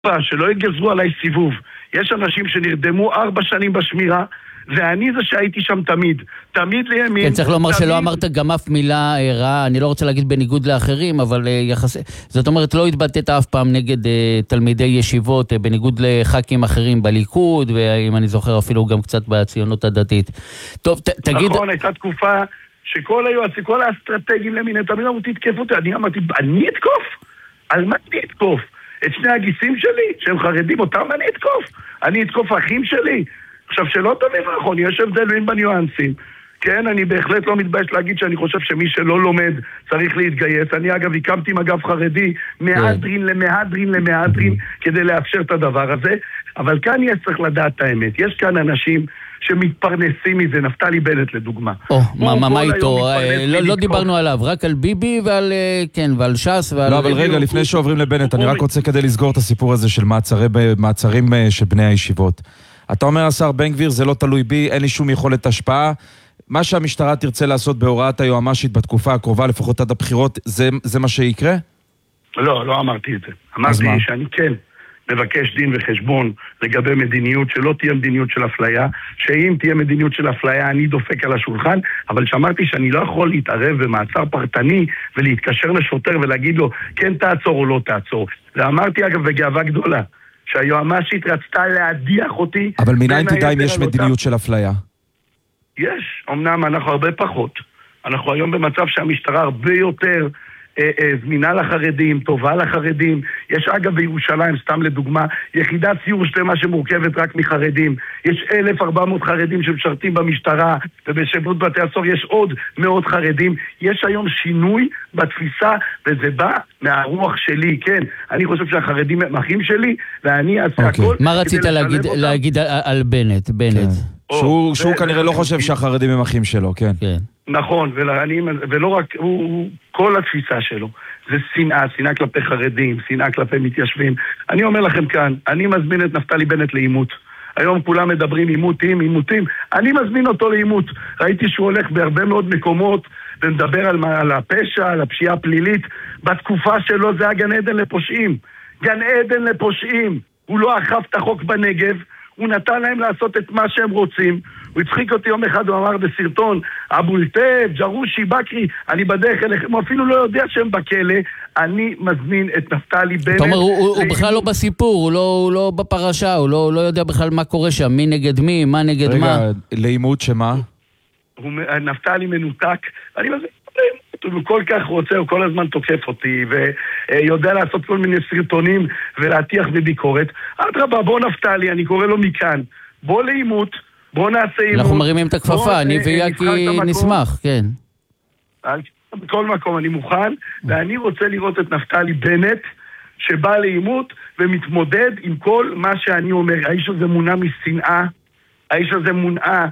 שלא יגזרו עליי סיבוב. יש אנשים שנרדמו 4 שנים בשמירה, ואני זה שהייתי שם תמיד לימין. כן, צריך לומר שלא אמרת גם אף מילה רעה, אני לא רוצה להגיד בניגוד לאחרים, אבל זאת אומרת, לא התבטאת אף פעם נגד תלמידי ישיבות, בניגוד לח"כים אחרים בליכוד, ואם אני זוכר אפילו גם קצת בציונות הדתית. טוב, תגיד... נכון, הייתה תקופה שכל היועצים, כל האסטרטגיים למיניהם, תמיד אמרו, תתקף אותי, אני אמרתי, אני אתקוף? על מה אני אתקוף? את שני הגיסים שלי, שהם חרדים, אותם אני אתקוף? אני אתקוף האחים שלי? עכשיו, שלא תמיד נכון, יש הבדלים בניואנסים. כן, אני בהחלט לא מתבייש להגיד שאני חושב שמי שלא לומד צריך להתגייס. אני אגב הקמתי מג"ב חרדי מהדרין למהדרין כדי לאפשר את הדבר הזה, אבל כאן יש צריך לדעת את האמת. יש כאן אנשים שמתפרנסים מזה, נפתלי בנט לדוגמה. מה איתו? לא דיברנו עליו, רק על ביבי ועל ש"ס ועל... לא, אבל רגע, לפני שעוברים לבנט, אני רק רוצה כדי לסגור את הסיפור הזה של מעצרים של בני הישיבות. אתה אומר, השר בן גביר, זה לא תלוי בי, אין לי שום יכולת השפעה. מה שהמשטרה תרצה לעשות בהוראת היועמ"שית בתקופה הקרובה, לפחות עד הבחירות, זה מה שיקרה? לא אמרתי את זה. אמרתי שאני כן מבקש דין וחשבון לגבי מדיניות, שלא תהיה מדיניות של אפליה, שאם תהיה מדיניות של אפליה אני דופק על השולחן, אבל שאמרתי שאני לא יכול להתערב במעצר פרטני ולהתקשר לשוטר ולהגיד לו כן תעצור או לא תעצור. ואמרתי אגב בגאווה גדולה, שהיועמ"שית רצתה להדיח אותי. אבל מניין תדע אם יש מדיניות של אפליה? יש, אמנם אנחנו הרבה פחות. אנחנו היום במצב שהמשטרה הרבה יותר זמינה לחרדים, טובה לחרדים. יש אגב בירושלים, סתם לדוגמה, יחידת סיור שלמה שמורכבת רק מחרדים. יש 1,400 חרדים שמשרתים במשטרה, ובשירות בתי הסוהר יש עוד מאות חרדים. יש היום שינוי בתפיסה, וזה בא מהרוח שלי, כן. אני חושב שהחרדים הם אחים שלי, ואני אעשה הכל. מה רצית להגיד על בנט? שהוא כנראה לא חושב שהחרדים הם אחים שלו, כן. נכון, ולא רק, כל התפיסה שלו, זה שנאה כלפי חרדים, שנאה כלפי מתיישבים. אני אומר לכם כאן, אני מזמין את נפתלי בנט לאימות. היום כולם מדברים עימותים, אני מזמין אותו לאימות. ראיתי שהוא הולך בהרבה מאוד מקומות, ומדבר על הפשע, על הפשיעה הפלילית. בתקופה שלו זה היה גן עדן לפושעים. גן עדן לפושעים. הוא לא אכף את החוק בנגב, הוא נתן להם לעשות את מה שהם רוצים. הוא הצחיק אותי יום אחד, הוא אמר בסרטון, אבו אלטב, ג'רושי, בקרי, אני בדרך אליכם, הוא אפילו לא יודע שהם בכלא. אני מזמין את נפתלי בנט. אתה אומר, הוא בכלל לא בסיפור, הוא לא בפרשה, הוא לא יודע בכלל מה קורה שם, מי נגד מי, מה נגד מה. רגע, לאימות שמה? נפתלי מנותק, אני מזמין. הוא כל כך רוצה, הוא כל הזמן תוקף אותי ויודע לעשות כל מיני סרטונים ולהטיח בביקורת. אדרבה, בוא נפתלי, אני קורא לו מכאן, בוא לאימות, בוא נעשה אימות. אנחנו מרימים את הכפפה, אני ויקי נשמח, כן. בכל מקום אני מוכן, ואני רוצה לראות את נפתלי בנט שבא לאימות ומתמודד עם כל מה שאני אומר. האיש הזה מונע משנאה, האיש הזה מונע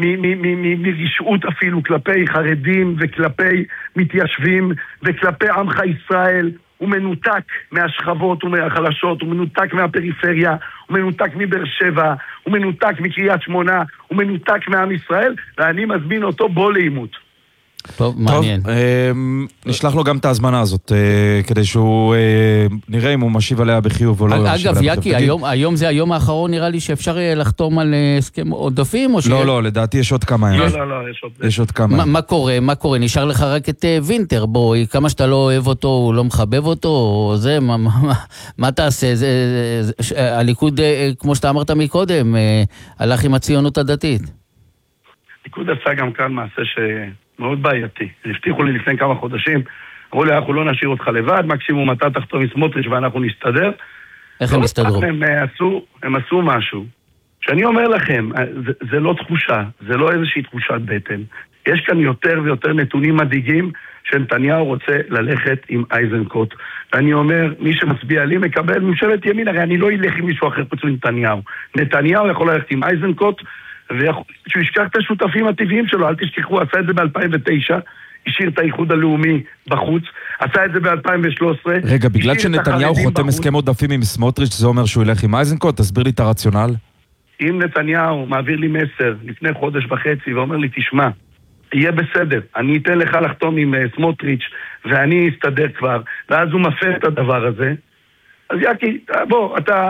מרשעות אפילו כלפי חרדים וכלפי מתיישבים וכלפי עמך ישראל. הוא מנותק מהשכבות ומהחלשות, הוא מנותק מהפריפריה, הוא מנותק מבאר שבע, הוא מנותק מקריית שמונה, הוא מנותק מעם ישראל, ואני מזמין אותו בוא לאימות. טוב, מעניין. נשלח לו גם את ההזמנה הזאת, כדי שהוא נראה אם הוא משיב עליה בחיוב או לא. אגב, יקי, היום זה היום האחרון, נראה לי שאפשר לחתום על הסכם עודפים? לא, לדעתי יש עוד כמה. לא, יש עוד כמה. מה קורה? נשאר לך רק את וינטר, בוא, כמה שאתה לא אוהב אותו, הוא לא מכבב אותו, או זה, מה תעשה? הליכוד, כמו שאתה אמרת מקודם, הלך עם הציונות הדתית. הליכוד עשה גם כאן מעשה מאוד בעייתי. הבטיחו לי לפני כמה חודשים, אמרו לי, אנחנו לא נשאיר אותך לבד, מקסימום אתה תחתום עם סמוטריץ' ואנחנו נסתדר. איך הם הסתדרו? הם עשו משהו, שאני אומר לכם, זה לא תחושה, זה לא איזושהי תחושת בטן. יש כאן יותר ויותר נתונים מדאיגים, שנתניהו רוצה ללכת עם אייזנקוט. ואני אומר, מי שמצביע לי מקבל ממשלת ימין, הרי אני לא אלך עם מישהו אחר חוץ מנתניהו. נתניהו יכול ללכת עם אייזנקוט, שהוא ישכח את השותפים הטבעיים שלו, אל תשכחו, עשה את זה ב-2009, השאיר את האיחוד הלאומי בחוץ, עשה את זה ב-2013. רגע, בגלל שנתניהו חותם הסכם עודפים עם סמוטריץ', זה אומר שהוא ילך עם אייזנקוט? תסביר לי את הרציונל. אם נתניהו מעביר לי מסר לפני חודש וחצי ואומר לי, תשמע, יהיה בסדר, אני אתן לך לחתום עם סמוטריץ' ואני אסתדר כבר, ואז הוא מפר את הדבר הזה, אז יקי, בוא, אתה